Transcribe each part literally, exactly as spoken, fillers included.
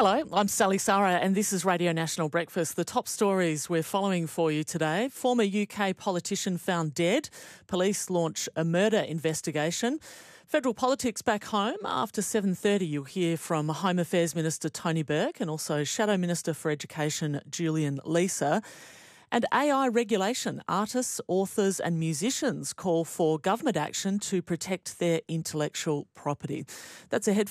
Hello, I'm Sally Sarah and this is Radio National Breakfast. The top stories we're following for you today. Former U K politician found dead. Police launch a murder investigation. Federal politics back home. After seven thirty, you'll hear from Home Affairs Minister Tony Burke and also Shadow Minister for Education Julian Leeser. And A I regulation. Artists, authors and musicians call for government action to protect their intellectual property. That's ahead.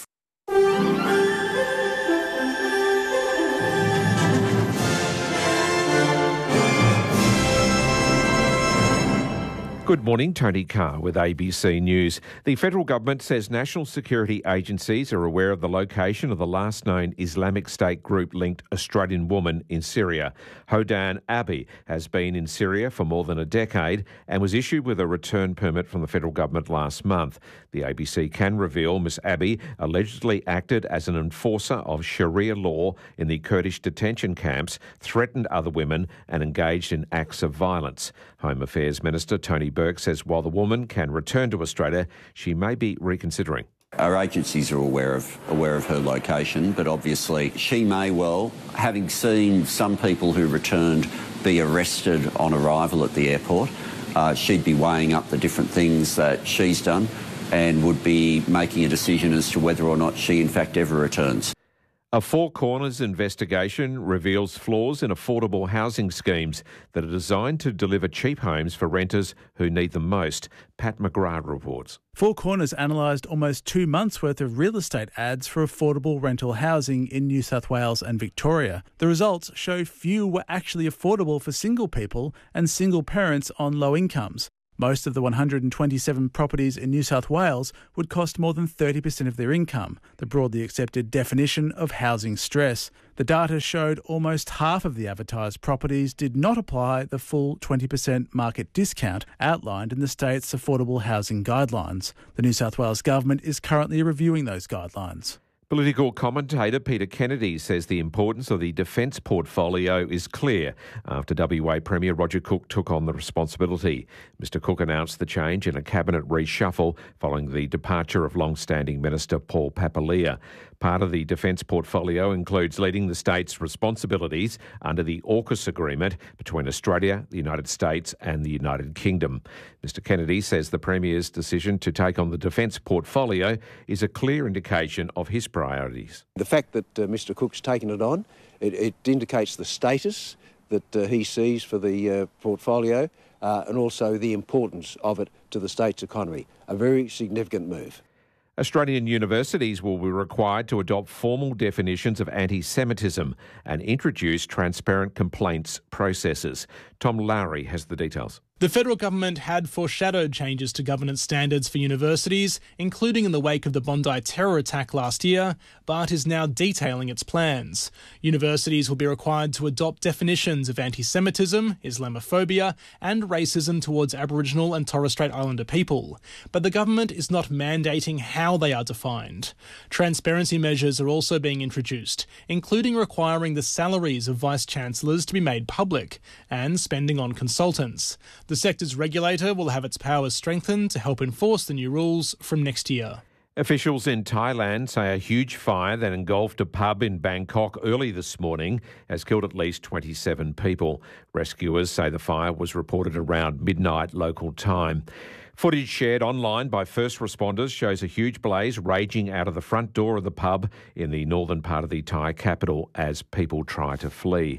Good morning, Tony Carr with A B C News. The federal government says national security agencies are aware of the location of the last known Islamic State group-linked Australian woman in Syria. Hodan Abi has been in Syria for more than a decade and was issued with a return permit from the federal government last month. The A B C can reveal Miss Abi allegedly acted as an enforcer of Sharia law in the Kurdish detention camps, threatened other women and engaged in acts of violence. Home Affairs Minister Tony Burke says while the woman can return to Australia, she may be reconsidering. Our agencies are aware of aware of her location, but obviously she may well, having seen some people who returned be arrested on arrival at the airport, uh, she'd be weighing up the different things that she's done and would be making a decision as to whether or not she in fact ever returns. A Four Corners investigation reveals flaws in affordable housing schemes that are designed to deliver cheap homes for renters who need them most. Pat McGrath reports. Four Corners analysed almost two months' worth of real estate ads for affordable rental housing in New South Wales and Victoria. The results show few were actually affordable for single people and single parents on low incomes. Most of the one hundred twenty-seven properties in New South Wales would cost more than thirty percent of their income, the broadly accepted definition of housing stress. The data showed almost half of the advertised properties did not apply the full twenty percent market discount outlined in the state's affordable housing guidelines. The New South Wales government is currently reviewing those guidelines. Political commentator Peter Kennedy says the importance of the defence portfolio is clear after W A Premier Roger Cook took on the responsibility. Mister Cook announced the change in a cabinet reshuffle following the departure of long-standing Minister Paul Papalia. Part of the defence portfolio includes leading the state's responsibilities under the AUKUS agreement between Australia, the United States and the United Kingdom. Mister Kennedy says the Premier's decision to take on the defence portfolio is a clear indication of his priorities. The fact that uh, Mister Cook's taken it on, it, it indicates the status that uh, he sees for the uh, portfolio uh, and also the importance of it to the state's economy. A very significant move. Australian universities will be required to adopt formal definitions of anti-Semitism and introduce transparent complaints processes. Tom Lowry has the details. The federal government had foreshadowed changes to governance standards for universities, including in the wake of the Bondi terror attack last year, but is now detailing its plans. Universities will be required to adopt definitions of anti-Semitism, Islamophobia and racism towards Aboriginal and Torres Strait Islander people. But the government is not mandating how they are defined. Transparency measures are also being introduced, including requiring the salaries of vice-chancellors to be made public and spending on consultants. The sector's regulator will have its powers strengthened to help enforce the new rules from next year. Officials in Thailand say a huge fire that engulfed a pub in Bangkok early this morning has killed at least twenty-seven people. Rescuers say the fire was reported around midnight local time. Footage shared online by first responders shows a huge blaze raging out of the front door of the pub in the northern part of the Thai capital as people try to flee.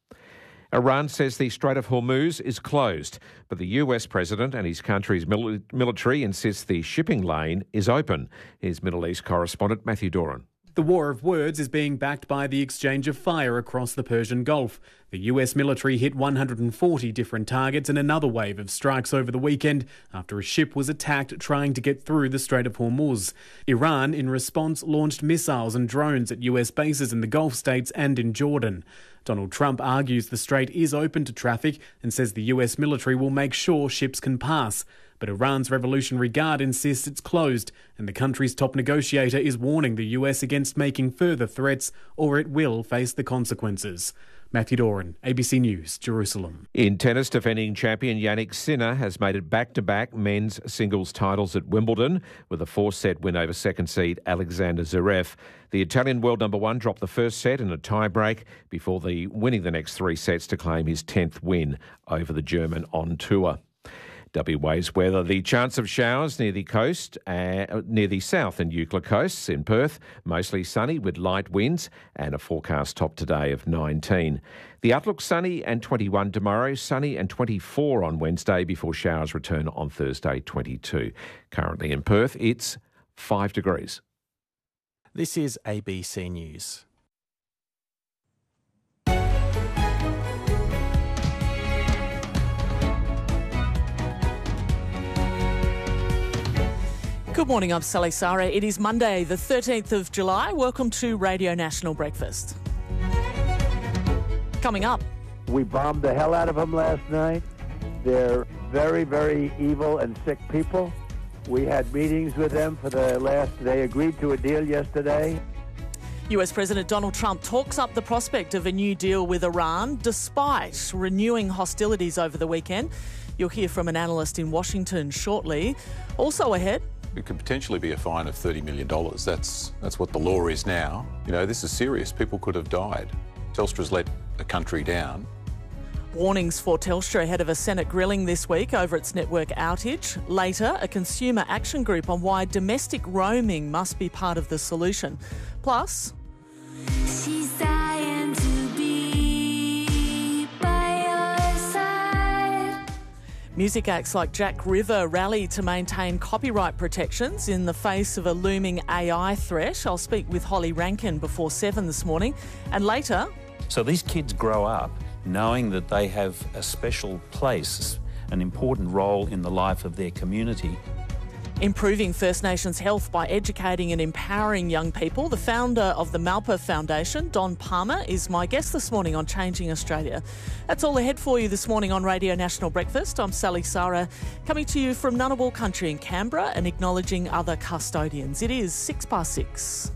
Iran says the Strait of Hormuz is closed, but the U S president and his country's mil- military insist the shipping lane is open. Here's Middle East correspondent Matthew Doran. The war of words is being backed by the exchange of fire across the Persian Gulf. The U S military hit one hundred forty different targets in another wave of strikes over the weekend after a ship was attacked trying to get through the Strait of Hormuz. Iran, in response, launched missiles and drones at U S bases in the Gulf states and in Jordan. Donald Trump argues the strait is open to traffic and says the U S military will make sure ships can pass. But Iran's Revolutionary Guard insists it's closed, and the country's top negotiator is warning the U S against making further threats, or it will face the consequences. Matthew Doran, A B C News, Jerusalem. In tennis, defending champion Yannick Sinner has made it back-to-back men's singles titles at Wimbledon with a four-set win over second seed Alexander Zverev. The Italian world number one dropped the first set in a tie-break before the winning the next three sets to claim his tenth win over the German on tour. W A's weather. The chance of showers near the coast, uh, near the south and Eucla coasts in Perth. Mostly sunny with light winds and a forecast top today of nineteen. The outlook sunny and twenty-one tomorrow, sunny and twenty-four on Wednesday before showers return on Thursday, twenty-two. Currently in Perth, it's five degrees. This is A B C News. Good morning, I'm Sally Sara. It is Monday, the thirteenth of July. Welcome to Radio National Breakfast. Coming up. We bombed the hell out of them last night. They're very, very evil and sick people. We had meetings with them for the last, they agreed to a deal yesterday. U S President Donald Trump talks up the prospect of a new deal with Iran despite renewing hostilities over the weekend. You'll hear from an analyst in Washington shortly. Also ahead. It could potentially be a fine of thirty million dollars. That's that's what the law is now. You know, this is serious. People could have died. Telstra's let a country down. Warnings for Telstra ahead of a Senate grilling this week over its network outage. Later, a consumer action group on why domestic roaming must be part of the solution. Plus... She's dying to be by your side. Music acts like Jack River rally to maintain copyright protections in the face of a looming A I threat. I'll speak with Holly Rankin before seven this morning. And later... So these kids grow up knowing that they have a special place, an important role in the life of their community. Improving First Nations health by educating and empowering young people. The founder of the Malpa Foundation, Don Palmer, is my guest this morning on Changing Australia. That's all ahead for you this morning on Radio National Breakfast. I'm Sally Sara, coming to you from Ngunnawal Country in Canberra and acknowledging other custodians. It is six past six.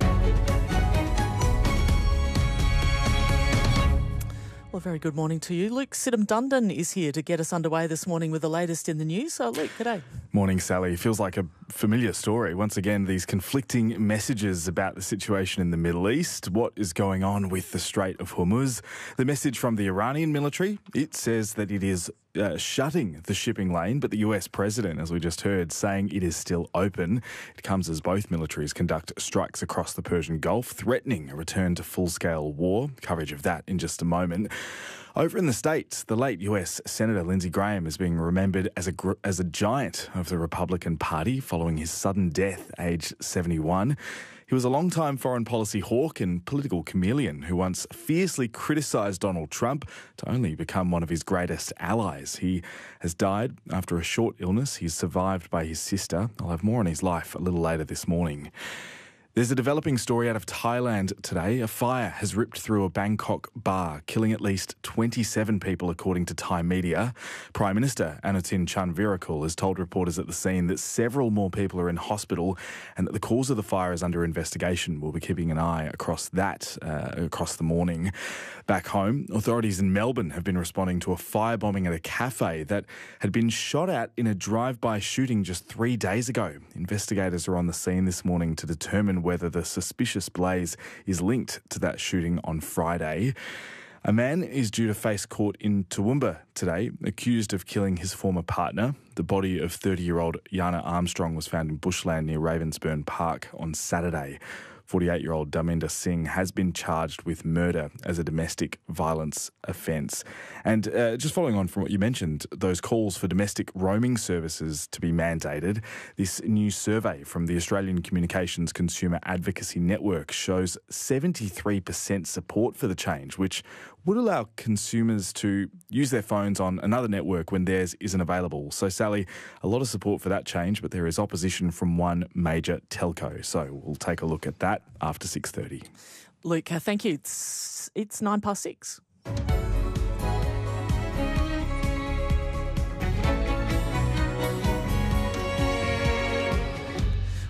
Well, very good morning to you. Luke Sidham-Dundon is here to get us underway this morning with the latest in the news. So, Luke, g'day. Morning, Sally. Feels like a familiar story. Once again, these conflicting messages about the situation in the Middle East. What is going on with the Strait of Hormuz? The message from the Iranian military, it says that it is uh, shutting the shipping lane, but the U S president, as we just heard, saying it is still open. It comes as both militaries conduct strikes across the Persian Gulf, threatening a return to full-scale war. Coverage of that in just a moment. Over in the States, the late U S Senator Lindsey Graham is being remembered as a gr- as a giant of the Republican Party following his sudden death, aged seventy-one. He was a long-time foreign policy hawk and political chameleon who once fiercely criticised Donald Trump to only become one of his greatest allies. He has died after a short illness. He's survived by his sister. I'll have more on his life a little later this morning. There's a developing story out of Thailand today. A fire has ripped through a Bangkok bar, killing at least twenty-seven people, according to Thai media. Prime Minister Anutin Charnvirakul has told reporters at the scene that several more people are in hospital and that the cause of the fire is under investigation. We'll be keeping an eye across that uh, across the morning. Back home, authorities in Melbourne have been responding to a firebombing at a cafe that had been shot at in a drive-by shooting just three days ago. Investigators are on the scene this morning to determine whether the suspicious blaze is linked to that shooting on Friday. A man is due to face court in Toowoomba today, accused of killing his former partner. The body of thirty-year-old Yana Armstrong was found in bushland near Ravensbourne Park on Saturday. forty-eight-year-old Dharminder Singh has been charged with murder as a domestic violence offence. And uh, just following on from what you mentioned, those calls for domestic roaming services to be mandated, this new survey from the Australian Communications Consumer Advocacy Network shows seventy-three percent support for the change, which would allow consumers to use their phones on another network when theirs isn't available. So, Sally, a lot of support for that change, but there is opposition from one major telco. So we'll take a look at that after six thirty. Luke, thank you. It's, it's nine past six.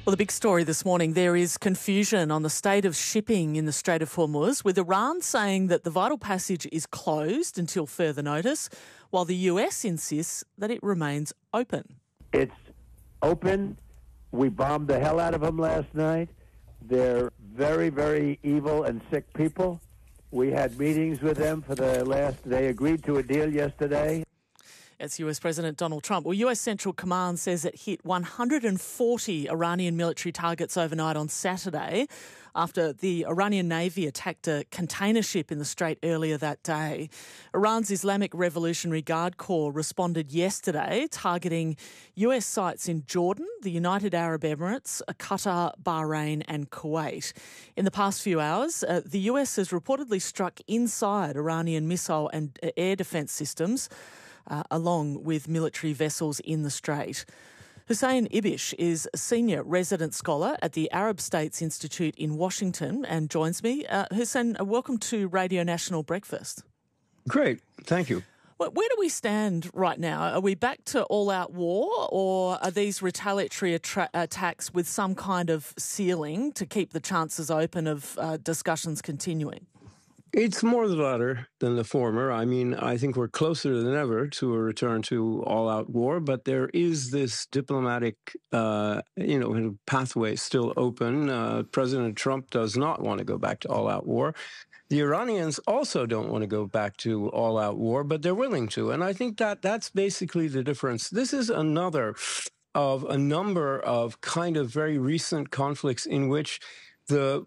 Well, the big story this morning, there is confusion on the state of shipping in the Strait of Hormuz, with Iran saying that the vital passage is closed until further notice, while the U S insists that it remains open. It's open. We bombed the hell out of them last night. They're very, very evil and sick people. We had meetings with them for the last, they agreed to a deal yesterday. It's U S President Donald Trump. Well, U S Central Command says it hit one hundred forty Iranian military targets overnight on Saturday after the Iranian Navy attacked a container ship in the Strait earlier that day. Iran's Islamic Revolutionary Guard Corps responded yesterday, targeting U S sites in Jordan, the United Arab Emirates, Qatar, Bahrain and Kuwait. In the past few hours, uh, the U S has reportedly struck inside Iranian missile and air defence systems, Uh, along with military vessels in the Strait. Hussein Ibish is a senior resident scholar at the Arab States Institute in Washington and joins me. Uh, Hussein, uh, welcome to Radio National Breakfast. Great, thank you. Well, where do we stand right now? Are we back to all-out war, or are these retaliatory attra- attacks with some kind of ceiling to keep the chances open of uh, discussions continuing? It's more the latter than the former. I mean, I think we're closer than ever to a return to all-out war, but there is this diplomatic, uh, you know, pathway still open. Uh, President Trump does not want to go back to all-out war. The Iranians also don't want to go back to all-out war, but they're willing to. And I think that that's basically the difference. This is another of a number of kind of very recent conflicts in which the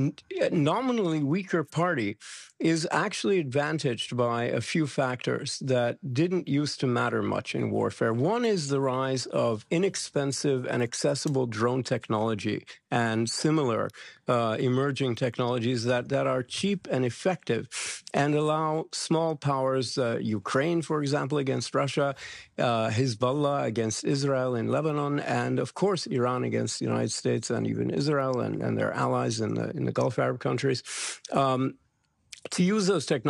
nominally weaker party is actually advantaged by a few factors that didn't used to matter much in warfare. One is the rise of inexpensive and accessible drone technology and similar uh, emerging technologies that, that are cheap and effective and allow small powers, uh, Ukraine, for example, against Russia, uh, Hezbollah against Israel in Lebanon, and of course, Iran against the United States and even Israel and, and their allies in the, in the Gulf Arab countries, um, to use those technologies